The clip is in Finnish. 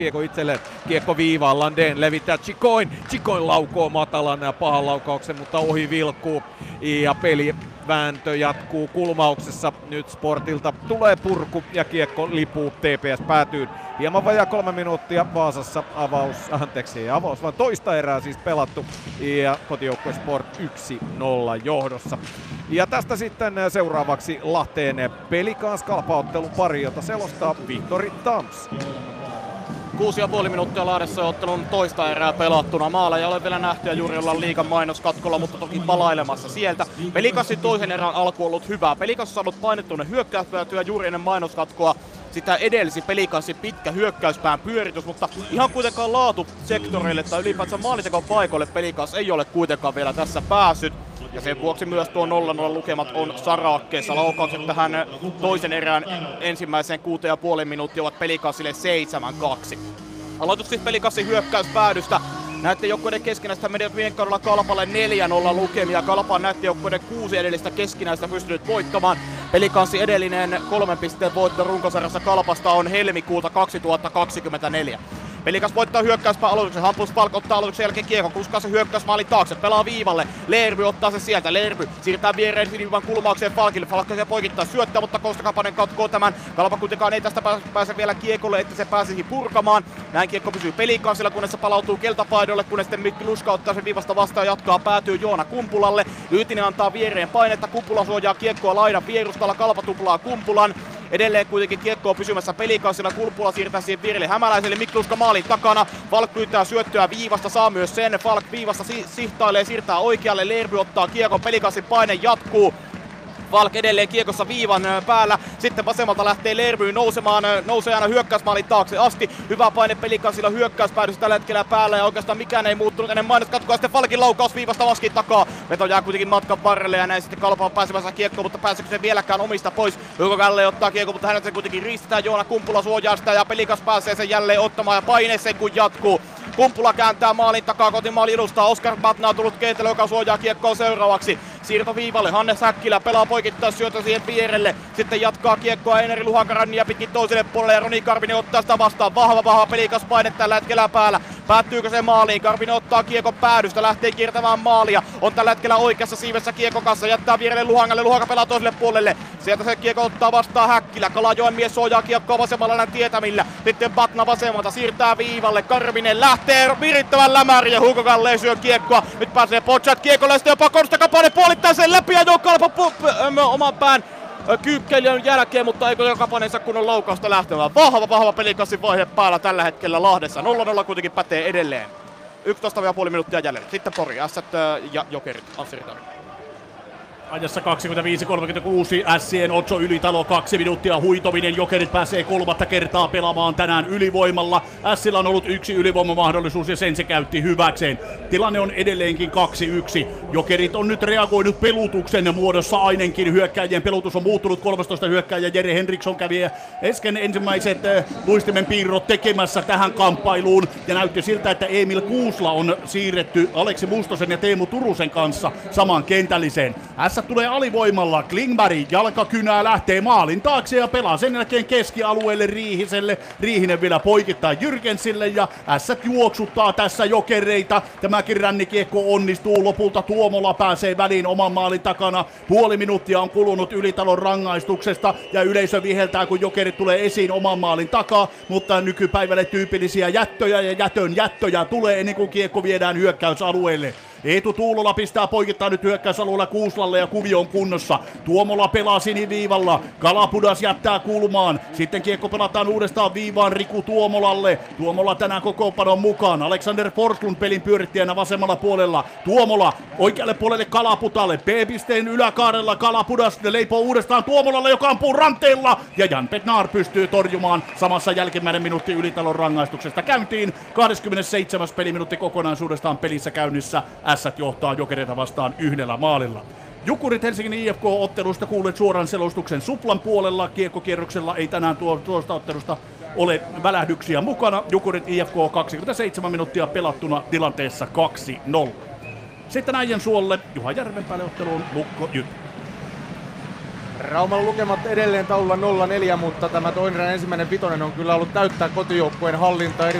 Kiekko itselleen, kiekko viivaan, Landén levittää Chicoin laukoo matalan ja pahan laukauksen, mutta ohi vilkkuu ja pelivääntö jatkuu kulmauksessa. Nyt Sportilta tulee purku ja kiekko lipuu TPS päätyyn. Hieman vajaa 3 minuuttia Vaasassa avaus, vaan toista erää siis pelattu ja kotijoukkue Sport 1-0 johdossa. Ja tästä sitten seuraavaksi Lahteen Pelikans -Kalpa-ottelun pari, jota selostaa Vihtori Tams. 6,5 minuuttia Lahdessa ottelun toista erää pelattuna. Maala ei ole vielä nähty ja juuri ollaan liigan mainoskatkolla, mutta toki palailemassa sieltä. Pelikansin toisen erän alku on ollut hyvää. Pelikas on saanut painettuinen hyökkäyspäätyä juuri ennen mainoskatkoa. Sitä edelsi Pelikansin pitkä hyökkäyspään pyöritys, mutta ihan kuitenkaan laatusektoreille tai ylipäänsä maalintekon paikoille Pelikans ei ole kuitenkaan vielä tässä päässyt. Ja sen vuoksi myös tuo 0-0 lukemat on sarakkeessa. Laukaukset tähän toisen erään ensimmäiseen 6,5 minuuttia ovat Pelikansille 7-2. Aloitus siis Pelikansin hyökkäyspäädystä. Näette joukkueiden keskinäistä menivät viime kaudella Kalpalle 4-0 lukemia. Kalpa on näette joukkueiden 6 edellistä keskinäistä pystynyt voittamaan. Pelikansin edellinen 3 pisteen voitto runkosarjassa Kalpasta on helmikuuta 2024. Pelikas voittaa hyökkäyspään aloituksen, Hampus Falk ottaa aloituksen jälkeen kiekko, kuskaa se hyökkäysmaalin taakse, pelaa viivalle, Lerby ottaa se sieltä, Lerby siirtää viereen siniviivan kulmaukseen Falkille, Falk se poikittaa syöttää, mutta Kostakapanen katkoo tämän, Kalpa kuitenkaan ei tästä pääse vielä kiekolle, että se pääsisi purkamaan, näin kiekko pysyy Pelikansilla, kunnes se palautuu keltapaidolle, kunnes sitten Mikki Luska ottaa sen viivasta vastaan ja jatkaa, päätyy Joona Kumpulalle, Lyytinen antaa viereen painetta, Kumpula suojaa kiekkoa laidan vierustalla, Kalpa tuplaa Kumpulan. Edelleen kuitenkin kiekko on pysymässä Pelikansilla, Kulpula siirtää siihen vierelle Hämäläiselle, Mikluska maalin takana, Falk pyytää syöttöä viivasta, saa myös sen, Falk viivasta sihtailee, siirtää oikealle, Lerby ottaa kiekon, Pelikansin paine jatkuu. Falk edelleen kiekossa viivan päällä, sitten vasemmalta lähtee Lerby nousee aina hyökkäysmaalin taakse asti. Hyvä paine Pelikansilla hyökkäyspäädys tällä hetkellä päällä ja oikeastaan mikään ei muuttunut ennen mainoskatkoa. Sitten Falkin laukaus viivasta Vaskin takaa. Veto jää kuitenkin matkan varrelle ja näin sitten Kalpa on pääsemässä kiekkoon, mutta pääseekö se vieläkään omista pois. Hugo Galle ottaa kiekko, mutta hänet se kuitenkin ristetään. Joona Kumpula suojaa sitä ja Pelikas pääsee sen jälleen ottamaan ja paine sen kun jatkuu. Kumpula kääntää maalin takaa, kotimaali edustaa. Oskar Batna on tullut kentälle, joka suojaa kiekkoa seuraavaksi. Siirto viivalle, Hannes Häkkilä pelaa poikittaa syötä siihen vierelle. Sitten jatkaa kiekkoa Einari Luhakarannia pitkin toiselle puolelle ja Roni Karvinen ottaa sitä vastaan. Vahva Pelikas paine tällä hetkellä päällä. Päättyykö se maaliin? Karvinen ottaa kiekon päädystä, lähtee kiertämään maalia. On tällä hetkellä oikeassa siivessä kiekon kanssa, jättää vierelle Luhangalle. Luhaka pelaa toiselle puolelle. Sieltä se kiekko ottaa vastaan Häkkilä. Kalajoen mies suojaa kiekkoa vasemmalla näin tietämillä. Sitten Batna vasemmalta siirtää viivalle. Karvinen lähtee virittävän lämäri ja Hugo Galle syö kiekkoa. Nyt pääsee Pochard kiekolle, sitten jopa Kostakapanen puolittaa sen läpi ja Kalpa oman pään kyykkeilijän jälkeen, mutta eikö Kapanen saa kunnon laukausta lähtemään. Vahva Pelikansin vaihe päällä tällä hetkellä Lahdessa. 0-0 kuitenkin pätee edelleen. 11,5 minuuttia jäljellä. Sitten Pori, Ässät ja Jokerit. Anssi Ritanen. Ajassa 25-36, Ässien Otso Ylitalo 2 minuuttia huitominen. Jokerit pääsee 3. kertaa pelaamaan tänään ylivoimalla. Ässillä on ollut 1 ylivoimamahdollisuus ja sen se käytti hyväkseen. Tilanne on edelleenkin 2-1. Jokerit on nyt reagoinut pelutuksen muodossa ainakin. Hyökkääjien pelutus on muuttunut. 13 hyökkääjä Jere Henriksson kävi äsken ensimmäiset luistimen piirrot tekemässä tähän kamppailuun. Ja näytti siltä, että Emil Kuusla on siirretty Aleksi Mustosen ja Teemu Turusen kanssa samaan kentälliseen. Ässät tulee alivoimalla, Klingberg jalkakynää lähtee maalin taakse ja pelaa sen jälkeen keskialueelle Riihiselle. Riihinen vielä poikittaa Jyrkensille ja Ässät juoksuttaa tässä Jokereita. Tämäkin rännikiekko onnistuu, lopulta Tuomola pääsee väliin oman maalin takana. Puoli minuuttia on kulunut Ylitalon rangaistuksesta ja yleisö viheltää kun Jokerit tulee esiin oman maalin takaa, mutta nykypäivälle tyypillisiä jättöjä ja jättöjä tulee ennen kuin kiekko viedään hyökkäysalueelle. Eetu Tuulola pistää poikittaa nyt hyökkäysalueella Kuuslalle ja kuvio on kunnossa. Tuomola pelaa siniviivalla. Kalapudas jättää kulmaan. Sitten kiekko pelataan uudestaan viivaan Riku Tuomolalle. Tuomola tänään kokoonpanon mukaan. Alexander Forslund pelin pyörittäjänä vasemmalla puolella. Tuomola oikealle puolelle Kalaputalle. B-pisteen yläkaarella Kalapudas leipoo uudestaan Tuomolalle, joka ampuu ranteella. Ja Jan Petnar pystyy torjumaan samassa jälkimmäinen minuutti Ylitalon rangaistuksesta käyntiin. 27. peliminuutti kokonaisuudestaan pelissä käynnissä. Ässät johtaa Jokereita vastaan 1 maalilla. Jukurit Helsingin IFK-ottelusta kuulet suoran selostuksen Suplan puolella. Kiekkokierroksella ei tänään tuosta ottelusta ole välähdyksiä mukana. Jukurit IFK 27 minuuttia pelattuna tilanteessa 2-0. Sitten Äijänsuolle Juha Järvenpäälle otteluun Lukko Jyp. Rauman lukemat edelleen taululla 0-4, mutta tämä toinen erän ensimmäinen vitonen on kyllä ollut täyttää kotijoukkueen hallinta.